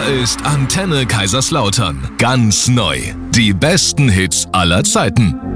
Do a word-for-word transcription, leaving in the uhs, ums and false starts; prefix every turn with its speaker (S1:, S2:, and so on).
S1: Hier ist Antenne Kaiserslautern. Ganz neu. Die besten Hits aller Zeiten.